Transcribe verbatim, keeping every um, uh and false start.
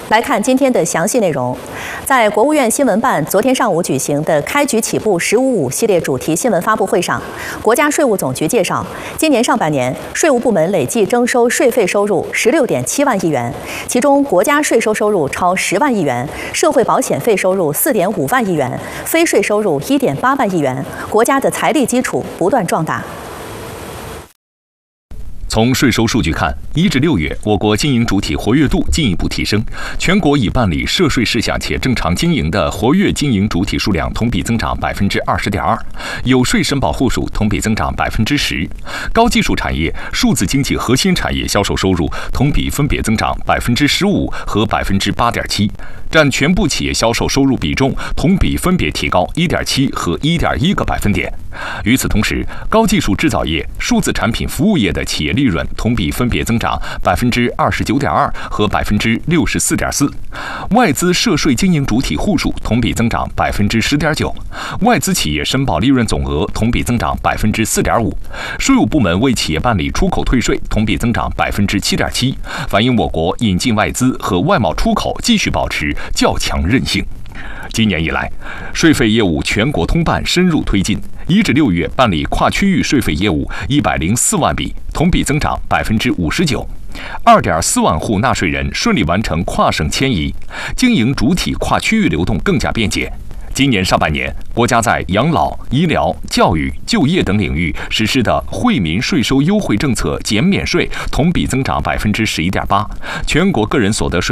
来看今天的详细内容。在国务院新闻办昨天上午举行的“开局起步十五五”系列主题新闻发布会上，国家税务总局介绍，今年上半年税务部门累计征收税费收入十六点七万亿元，其中国家税收收入超十万亿元，社会保险费收入四点五万亿元，非税收入一点八万亿元，国家的财力基础不断壮大。 从税收数据看，一至六月，我国经营主体活跃度进一步提升，全国已办理涉税事项且正常经营的活跃经营主体数量同比增长百分之二十点二，有税申报户数同比增长百分之十，高技术产业、数字经济核心产业销售收入同比分别增长百分之十五和百分之八点七，占全部企业销售收入比重同比分别提高一点七和一点一个百分点。与此同时，高技术制造业、数字产品服务业的企业利润同比分别增长百分之二十九点二和百分之六十四点四，外资涉税经营主体户数同比增长百分之十点九，外资企业申报利润总额同比增长百分之四点五，税务部门为企业办理出口退税同比增长百分之七点七，反映我国引进外资和外贸出口继续保持较强韧性。 今年以来，税费业务全国通办深入推进，一至六月办理跨区域税费业务一百零四万笔，同比增长百分之五十九，二点四万户纳税人顺利完成跨省迁移，经营主体跨区域流动更加便捷。 今年上半年，国家在养老、医疗、教育、就业等领域实施的惠民税收优惠政策减免税同比增长百分之十一点八，全国个人所得税